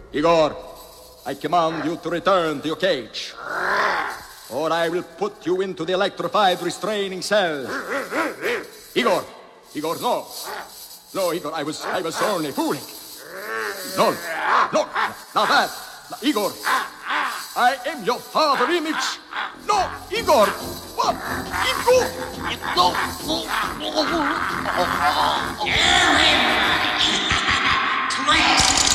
Igor, I command you to return to your cage, or I will put you into the electrified restraining cell. Igor! Igor, no! No, Igor, I was only fooling. No, no, now that, Igor, I am your father image. No, Igor, what? Igor! Kill him! Please!